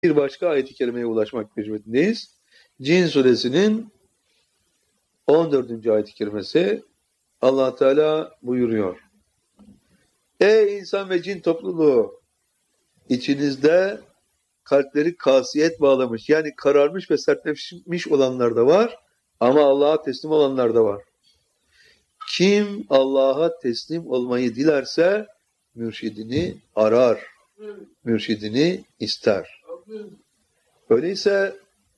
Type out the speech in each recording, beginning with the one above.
Bir başka ayet-i kerimeye ulaşmak mecburiyetindeyiz. Cin suresinin 14. ayet-i kerimesi Allah Teala buyuruyor. Ey insan ve cin topluluğu, içinizde kalpleri kasiyet bağlamış, yani kararmış ve sertleşmiş olanlar da var ama Allah'a teslim olanlar da var. Kim Allah'a teslim olmayı dilerse mürşidini arar, mürşidini ister. Öyleyse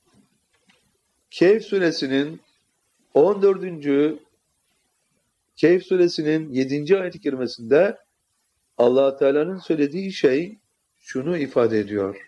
Kehf suresinin 14. Kehf suresinin 7. ayet-i kerimesinde Allah Teala'nın söylediği şey şunu ifade ediyor.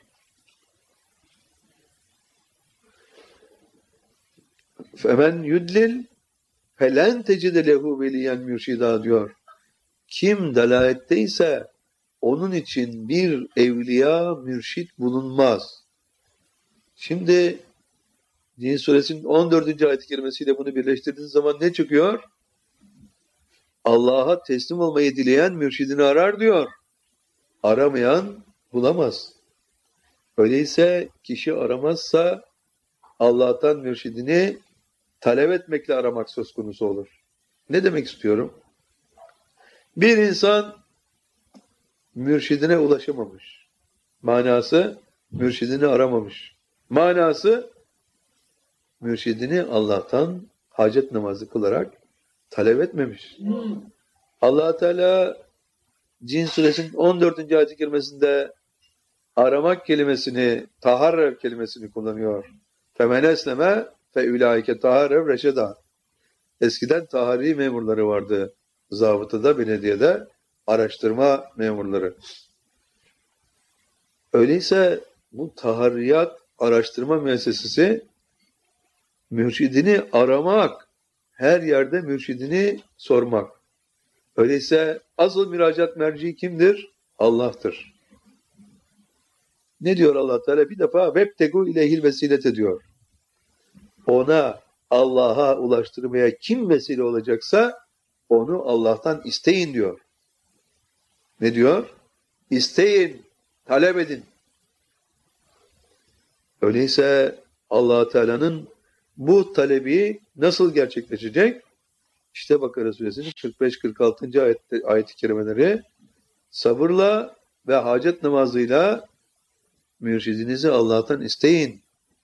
Femen yudlil felen tecide lehu veliyen mürşida diyor. Kim dalaletteyse onun için bir evliya mürşit bulunmaz. Şimdi Cin suresinin 14. ayet-i kerimesiyle bunu birleştirdiğiniz zaman ne çıkıyor? Allah'a teslim olmayı dileyen mürşidini arar diyor. Aramayan bulamaz. Öyleyse kişi aramazsa Allah'tan mürşidini talep etmekle aramak söz konusu olur. Ne demek istiyorum? Bir insan mürşidine ulaşamamış. Manası mürşidini aramamış. Manası mürşidini Allah'tan hacet namazı kılarak talep etmemiş. Allah Teala Cin suresinin 14. ayet-i kerimesinde aramak kelimesini, taharrev kelimesini kullanıyor. Femen esleme fe ulaike taharrev reşeda. Eskiden tahari memurları vardı. Zabıtada, belediyede araştırma memurları. Öyleyse bu taharriyat araştırma müessesesi mürşidini aramak, her yerde mürşidini sormak. Öyleyse asıl müracaat merci kimdir? Allah'tır. Ne diyor Allah Teala? Bir defa vebtegu ileyhil vesilete diyor. Ona, Allah'a ulaştırmaya kim vesile olacaksa onu Allah'tan isteyin diyor. Ne diyor? İsteyin, talep edin. Öyleyse Allah Teala'nın bu talebi nasıl gerçekleşecek? İşte Bakara suresinin 45-46. ayet-i kerimeleri sabırla ve hacet namazıyla mürşidinizi Allah'tan isteyin.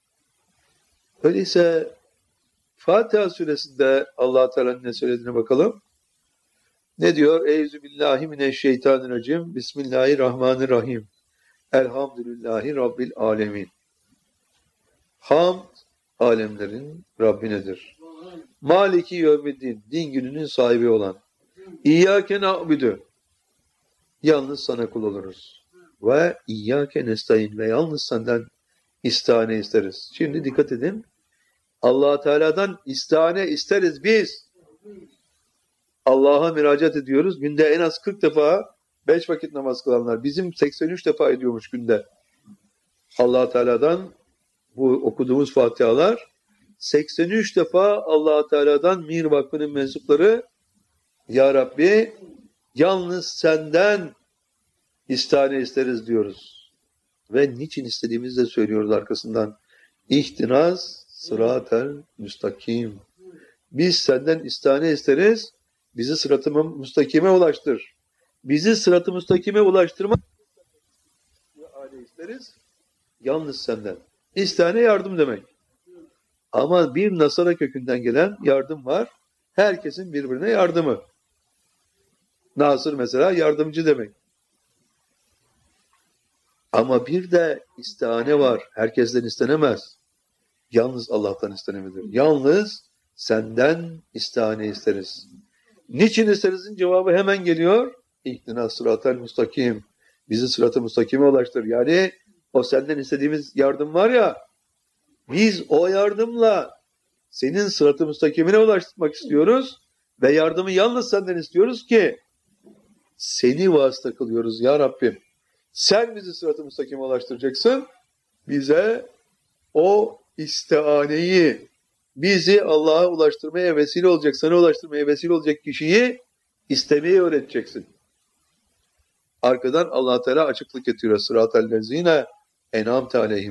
Öyleyse Fatiha suresinde Allah Teala'nın ne söylediğine bakalım. Ne diyor? Euzubillahimineşşeytanirracim. Bismillahirrahmanirrahim. Elhamdülillahi Rabbil alemin. Hamd alemlerin Rabbinedir. Maliki yevmiddin, din gününün sahibi olan. İyyâke na'budu, yalnız sana kul oluruz. Ve iyyâke nestaîn, ve yalnız senden istihane isteriz. Şimdi dikkat edin. Allah Teala'dan istihane isteriz biz. Allah'a müracaat ediyoruz. Günde en az 40 defa 5 vakit namaz kılanlar. Bizim 83 defa ediyormuş günde. Allah Teala'dan bu okuduğumuz fatihalar 83 defa Allah Teala'dan Mir Vakfı'nın mensupları Ya Rabbi yalnız senden istihane isteriz diyoruz. Ve niçin istediğimizi de söylüyoruz arkasından. İhtinaz sıratel müstakim. Biz senden istihane isteriz. Bizi sırat-ı müstakime ulaştır. Bizi sırat-ı müstakime ulaştırmak isteriz. Yalnız senden. İstihane yardım demek. Ama bir Nasara kökünden gelen yardım var. Herkesin birbirine yardımı. Nasır mesela yardımcı demek. Ama bir de istihane var. Herkesten istenemez. Yalnız Allah'tan istenebilir. Yalnız senden istihane isteriz. Niçin isterizin cevabı hemen geliyor. İhtina sıratel müstakim. Bizi sırat-ı müstakime ulaştır. Yani o senden istediğimiz yardım var ya, biz o yardımla senin sırat-ı müstakimine ulaştırmak istiyoruz ve yardımı yalnız senden istiyoruz ki seni vasıta kılıyoruz ya Rabbim. Sen bizi sırat-ı müstakime ulaştıracaksın. Bize o istihaneyi, bizi Allah'a ulaştırmaya vesile olacak, sana ulaştırmaya vesile olacak kişiyi istemeyi öğreteceksin. Arkadan Allah Teala açıklık getiriyor. Sıratel lezine en'amte aleyhim